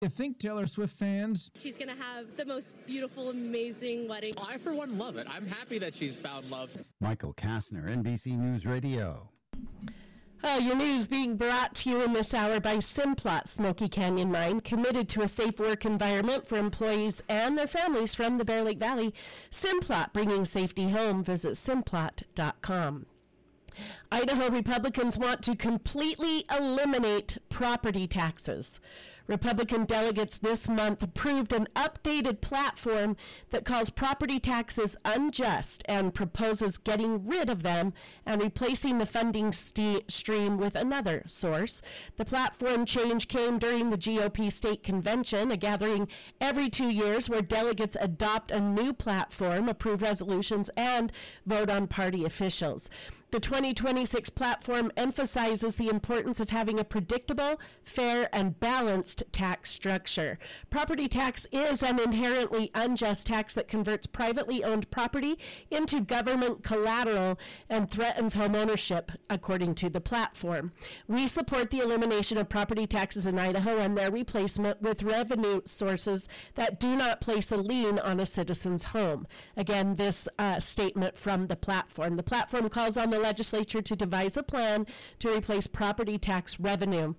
You think Taylor Swift fans? She's going to have the most beautiful, amazing wedding. I, for one, love it. I'm happy that she's found love. Michael Kastner, NBC News Radio. Your news being brought to you in this hour by Simplot Smoky Canyon Mine, committed to a safe work environment for employees and their families from the Bear Lake Valley. Simplot, bringing safety home. Visit simplot.com. Idaho Republicans want to completely eliminate property taxes. Republican delegates this month approved an updated platform that calls property taxes unjust and proposes getting rid of them and replacing the funding stream with another source. The platform change came during the GOP state convention, a gathering every 2 years where delegates adopt a new platform, approve resolutions, and vote on party officials. The 2026 platform emphasizes the importance of having a predictable, fair, and balanced tax structure. Property tax is an inherently unjust tax that converts privately owned property into government collateral and threatens home ownership, according to the platform. We support the elimination of property taxes in Idaho and their replacement with revenue sources that do not place a lien on a citizen's home. Again, this statement from the platform. The platform calls on the legislature to devise a plan to replace property tax revenue.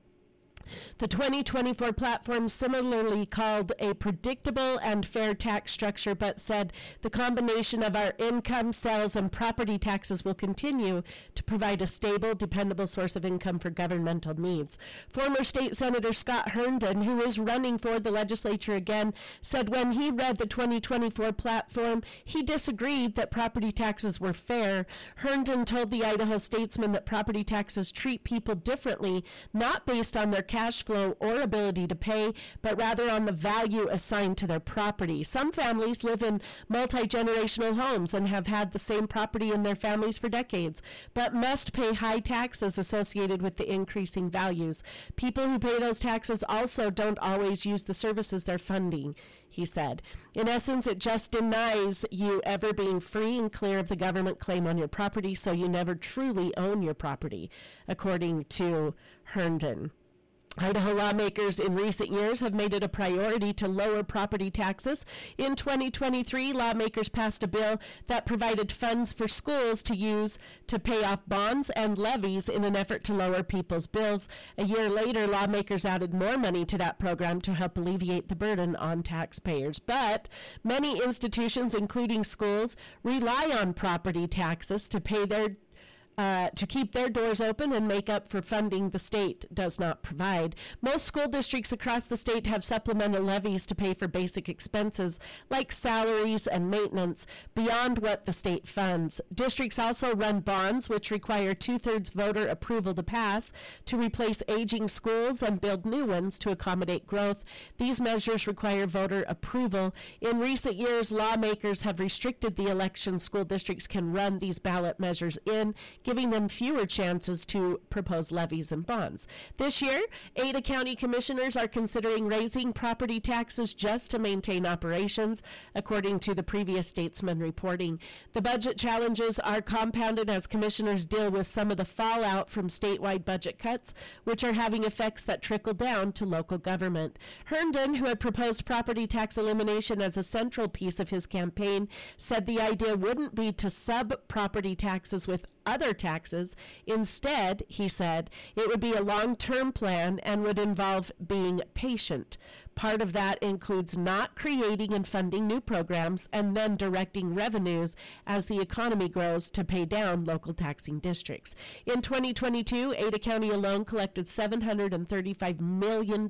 The 2024 platform similarly called a predictable and fair tax structure, but said the combination of our income, sales, and property taxes will continue to provide a stable, dependable source of income for governmental needs. Former State Senator Scott Herndon, who is running for the legislature again, said when he read the 2024 platform, he disagreed that property taxes were fair. Herndon told the Idaho Statesman that property taxes treat people differently, not based on their cash flow or ability to pay, but rather on the value assigned to their property. Some families live in multi-generational homes and have had the same property in their families for decades, but must pay high taxes associated with the increasing values. People who pay those taxes also don't always use the services they're funding, he said. In essence, it just denies you ever being free and clear of the government claim on your property, so you never truly own your property, according to Herndon. Idaho lawmakers in recent years have made it a priority to lower property taxes. In 2023, lawmakers passed a bill that provided funds for schools to use to pay off bonds and levies in an effort to lower people's bills. A year later, lawmakers added more money to that program to help alleviate the burden on taxpayers. But many institutions, including schools, rely on property taxes to pay their to keep their doors open and make up for funding the state does not provide. Most school districts across the state have supplemental levies to pay for basic expenses like salaries and maintenance beyond what the state funds. Districts also run bonds which require 2/3 voter approval to pass to replace aging schools and build new ones to accommodate growth. These measures require voter approval. In recent years, lawmakers have restricted the election school districts can run these ballot measures in, giving them fewer chances to propose levies and bonds. This year, Ada County commissioners are considering raising property taxes just to maintain operations, according to the previous Statesman reporting. The budget challenges are compounded as commissioners deal with some of the fallout from statewide budget cuts, which are having effects that trickle down to local government. Herndon, who had proposed property tax elimination as a central piece of his campaign, said the idea wouldn't be to sub property taxes with other taxes. Instead, he said, it would be a long-term plan and would involve being patient. Part of that includes not creating and funding new programs and then directing revenues as the economy grows to pay down local taxing districts. In 2022, Ada County alone collected $735 million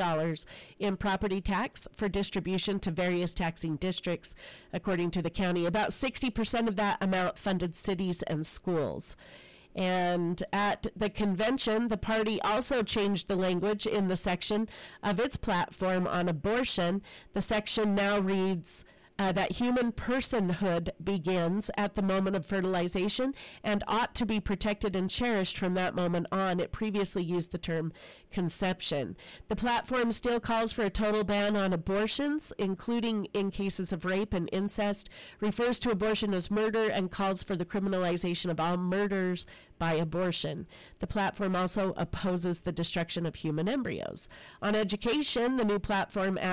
in property tax for distribution to various taxing districts. According to the county, about 60% of that amount funded cities and schools. And at the convention, the party also changed the language in the section of its platform on abortion. The section now reads, that human personhood begins at the moment of fertilization and ought to be protected and cherished from that moment on. It previously used the term conception. The platform still calls for a total ban on abortions, including in cases of rape and incest, refers to abortion as murder, and calls for the criminalization of all murders by abortion. The platform also opposes the destruction of human embryos. On education, the new platform